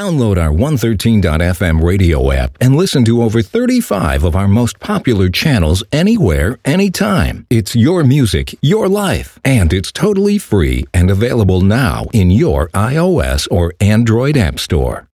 Download our 113.fm radio app and listen to over 35 of our most popular channels anywhere, anytime. It's your music, your life, and it's totally free and available now in your iOS or Android app store.